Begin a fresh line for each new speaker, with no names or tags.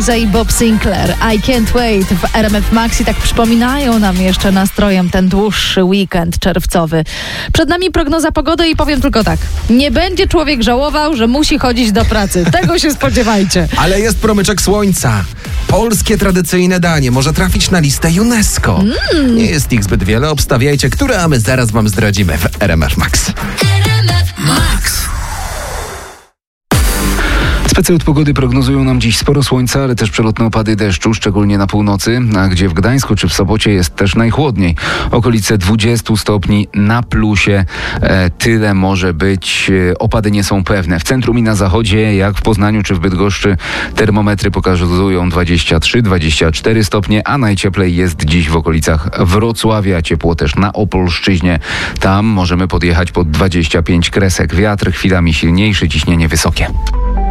Souza i Bob Sinclair. I Can't Wait w RMF Max i tak przypominają nam jeszcze nastrojem ten dłuższy weekend czerwcowy. Przed nami prognoza pogody i powiem tylko tak. Nie będzie człowiek żałował, że musi chodzić do pracy. Tego się spodziewajcie.
Ale jest promyczek słońca. Polskie tradycyjne danie może trafić na listę UNESCO. Nie jest ich zbyt wiele. Obstawiajcie, które, a my zaraz wam zdradzimy w RMF Max.
Max. Specjal od pogody prognozują nam dziś sporo słońca, ale też przelotne opady deszczu, szczególnie na północy, a gdzie w Gdańsku czy w Sopocie jest też najchłodniej. Okolice 20 stopni na plusie, tyle może być. Opady nie są pewne. W centrum i na zachodzie, jak w Poznaniu czy w Bydgoszczy, termometry pokazują 23-24 stopnie, a najcieplej jest dziś w okolicach Wrocławia. Ciepło też na Opolszczyźnie. Tam możemy podjechać pod 25 kresek. Wiatr chwilami silniejszy, ciśnienie wysokie.